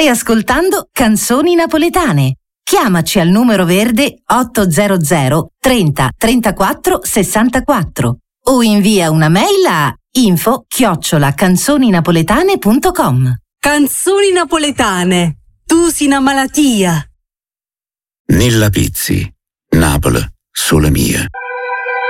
Stai ascoltando Canzoni Napoletane. Chiamaci al numero verde 800 30 34 64 o invia una mail a info@canzoninapoletane.com. Canzoni napoletane, tu sei una malattia. Nilla Pizzi, Napoli, sole mie.